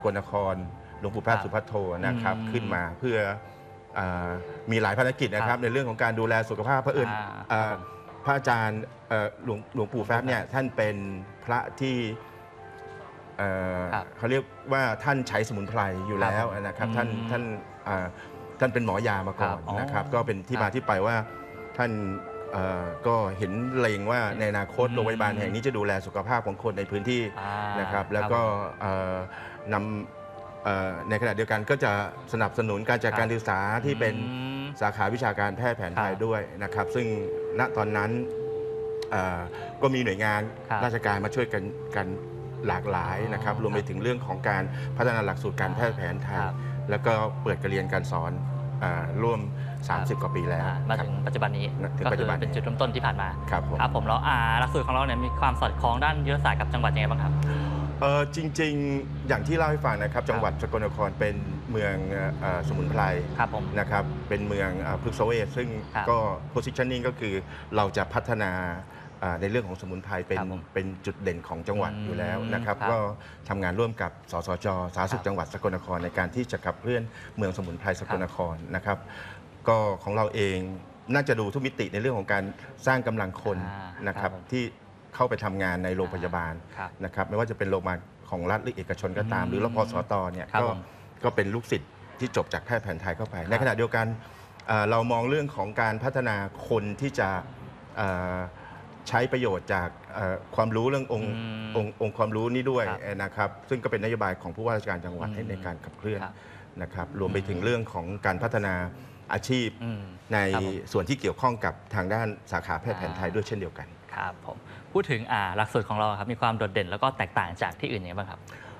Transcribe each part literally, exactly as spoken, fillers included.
กลนครหลวงปู่แป๊บสุภัทโทนะครับขึ้นมาเพื่อมีหลายภารกิจนะครับในเรื่องของการดูแลสุขภาพพระอื่นพระอาจารย์หลวงหลวงปู่แป๊บเนี่ยท่านเป็นพระที่เขาเรียกว่าท่านใช้สมุนไพรอยู่แล้วนะครับท่านท่านท่านเป็นหมอยามาก่อนนะครับก็เป็นที่มาที่ไปว่าท่านก็เห็นเล็งว่าในอนาคตโรงพยาบาลแห่งนี้จะดูแลสุขภาพของคนในพื้นที่นะครับแล้วก็นำในขณะเดียวกันก็จะสนับสนุนการจัดการศึกษาที่เป็นสาขาวิชาการแพทย์แผนไทยด้วยนะครับซึ่งณตอนนั้นก็มีหน่วยงานราชการมาช่วยกันกันหลากหลายนะครับรวมไปถึงเรื่องของการพัฒนาหลักสูตรการแพทย์แผนไทยแล้วก็เปิดการเรียนการสอนร่วมสามสิบกว่าปีแล้วมาถึงปัจจุบันนี้ก็คือเป็นจุดเริ่มต้นที่ผ่านมาครับผมครับผมแล้วหลักสูตรของเราเนี่ยมีความสอดคล้องด้านยุทธศาสตร์กับจังหวัดยังไงบ้างครับเออจริงๆอย่างที่เล่าให้ฟังนะครับจังหวัดสกลนครเป็นเมืองสมุนไพรนะครับเป็นเมืองพฤกษเวชซึ่งก็ positioning ก็คือเราจะพัฒนาในเรื่องของสมุนไพรเป็นเป็นจุดเด่นของจังหวัดอยู่แล้วนะครับก็ทำงานร่วมกับสสจสาธารณสุขจังหวัดสกลนครในการที่จะขับเคลื่อนเมืองสมุนไพรสกลนครนะครับก็ของเราเองน่าจะดูทุกมิติในเรื่องของการสร้างกำลังคนนะครับที่เข้าไปทำงานในโรงพยาบาลนะครับไม่ว่าจะเป็นโรงพยาบาลของรัฐหรือเอกชนก็ตามหรือรพสตเนี่ยก็ก็เป็นลูกศิษย์ที่จบจากแพทย์แผนไทยเข้าไปในขณะเดียวกันเรามองเรื่องของการพัฒนาคนที่จะใช้ประโยชน์จากความรู้เรื่ององค์องค์ความรู้นี้ด้วยนะครับซึ่งก็เป็นนโยบายของผู้ว่าราชการจังหวัดในการขับเคลื่อนนะครับรวมไปถึงเรื่องของการพัฒนาอาชีพในส่วนที่เกี่ยวข้องกับทางด้านสาขาแพทย์แผนไทยด้วยเช่นเดียวกันครับผมพูดถึงหลักสูตรของเราครับมีความโดดเด่นแล้วก็แตกต่างจากที่อื่นยังไงบ้างครับ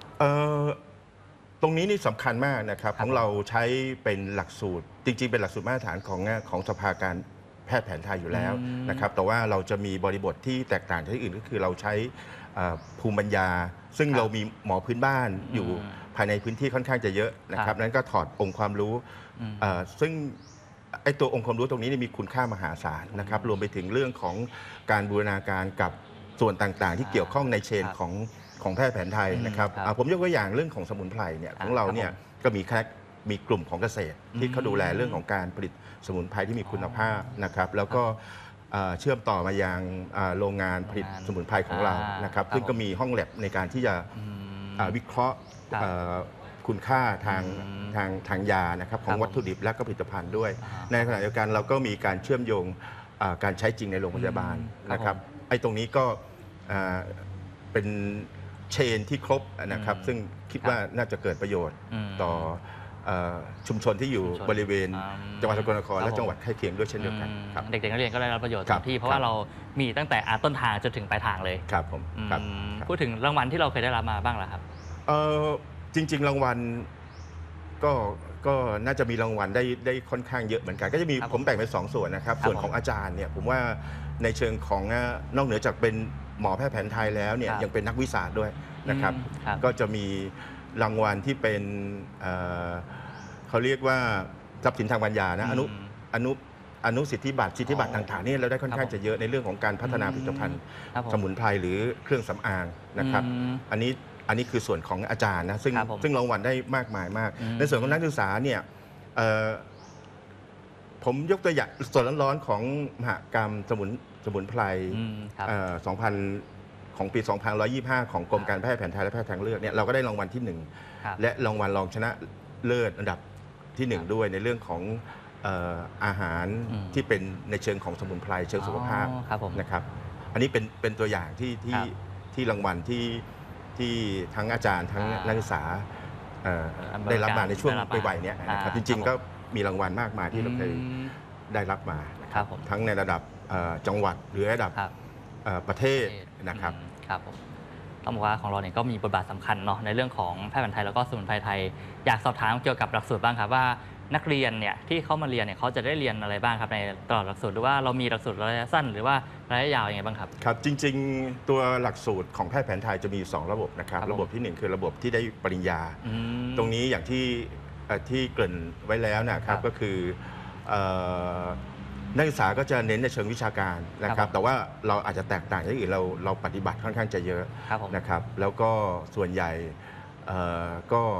ตรงนี้นี่สำคัญมากนะครับของเราใช้เป็นหลักสูตรจริงๆเป็นหลักสูตรมาตรฐานของของสภาการแพทย์แผนไทยอยู่แล้วนะครับแต่ว่าเราจะมีบริบทที่แตกต่างจากที่อื่นก็คือเราใช้ภูมิปัญญาซึ่งเรามีหมอพื้นบ้านอยู่ภายในพื้นที่ค่อนข้างจะเยอะนะครับนั้นก็ถอดองค์ความรู้ซึ่งไอ้ตัวองค์ความรู้ตรงนี้มีคุณค่ามหาศาลนะครับรวมไปถึงเรื่องของการบูรณาการกับส่วนต่างๆที่เกี่ยวข้องในเชนของของแพทย์แผนไทยนะครับผมยกตัวอย่างเรื่องของสมุนไพรเนี่ยของเราเนี่ยก็มีแค่มีกลุ่มของเกษตรที่เขาดูแลเรื่องของการผลิตสมุนไพรที่มีคุณภาพนะครับแล้วก็เชื่อมต่อมายังโรงงานผลิตสมุนไพรของเรานะครับซึ่งก็มีห้องแลบในการที่จะวิเคราะห์คุณค่าทางทางทางยานะครับของวัตถุดิบและก็ผลิตภัณฑ์ด้วยในขณะเดียวกันเราก็มีการเชื่อมโยงการใช้จริงในโรงพยาบาลนะครับไอ้ตรงนี้ก็เป็นเชนที่ครบนะครับซึ่งคิดว่าน่าจะเกิดประโยชน์ต่อชุมชนที่อยู่บริเวณจังหวัดสกลนครและจังหวัดใกล้เคียงด้วยเช่นเดียวกันเด็กๆนักเรียนก็ได้รับประโยชน์เต็มที่เพราะว่าเรามีตั้งแต่ต้นทางจนถึงปลายทางเลยครับผมพูดถึงรางวัลที่เราเคยได้รับมาบ้างล่ะครับจริงๆรางวัลก็ก็น่าจะมีรางวัลได้ได้ค่อนข้างเยอะเหมือนกันก็จะมีผมแบ่งเป็นสองส่วนนะครับส่วนของอาจารย์เนี่ยผมว่าในเชิงของนอกเหนือจากเป็นหมอแพทย์แผนไทยแล้วเนี่ยยังเป็นนักวิชาด้วยนะครับก็จะมีรางวัลที่เป็นเขาเรียกว่าทรัพย์สินทางปัญญานะอนุอนุอนุสิทธิบัตรสิทธิบัตรต่างๆนี่เราได้ค่อนข้างจะเยอะในเรื่องของการพัฒนาผลิตภัณฑ์สมุนไพรหรือเครื่องสำอางนะครับอันนี้อันนี้คือส่วนของอาจารย์นะซึ่งซึ่งรางวัลได้มากมายมากในส่วนของนักศึกษาเนี่ยผมยกตัวอย่างส่วนร้อนๆของมหกรรมสมุนสมุนไพรสองพันของปี สองพันหนึ่งร้อยยี่สิบห้า ของกรมการแพทย์แผนไทยและแพทย์ทางเลือกเนี่ยเราก็ได้รางวัลที่หนึ่งและรางวัลรองชนะเลิศอันดับที่หนึ่งด้วยในเรื่องของอาหารที่เป็นในเชิงของสมุนไพรเชิงสุขภาพนะครับอันนี้เป็นเป็นตัวอย่างที่ที่ที่รางวัลที่ที่ทั้งอาจารย์ทั้งนักศึกษาได้รับมาในช่วงวัยนี้นะครับจริงๆก็มีรางวัลมากมายที่เราเคยได้รับมาทั้งในระดับจังหวัดหรือระดับประเทศนะครับครับผมต้องบอกว่าของเราเนี่ยก็มีบทบาทสำคัญเนาะในเรื่องของแพทย์แผนไทยแล้วก็สมุนไพรไทยอยากสอบถามเกี่ยวกับหลักสูตรบ้างครับว่านักเรียนเนี่ยที่เขามาเรียนเนี่ยเขาจะได้เรียนอะไรบ้างครับในตลอดหลักสูตรหรือว่าเรามีหลักสูตรระยะสั้นหรือว่าระยะยาวยังไงบ้างครับครับจริงๆตัวหลักสูตรของแพทย์แผนไทยจะมีสองระบบนะครับระบบที่หนึ่งคือระบบที่ได้ปริญญาตรงนี้อย่างที่ที่เกริ่นไว้แล้วนะครับก็คือนักศึกษาก็จะเน้นในเชิงวิชาการนะครับแต่ว่าเราอาจจะแตกต่างจากที่อื่นเราเราปฏิบัติค่อนข้างจะเยอะนะครับแล้วก็ส่วนใหญ่เอ่อก็